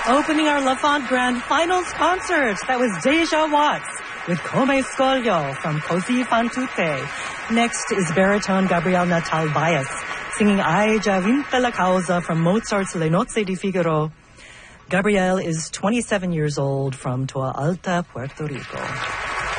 Opening our Lafont Grand Final concert, that was Deja Watts with Come Scoglio from Così fan tutte. Next is baritone Gabriel Natal Baez singing Ai già vinta la causa from Mozart's Le Nozze di Figaro. Gabriel is 27 years old from Toa Alta, Puerto Rico.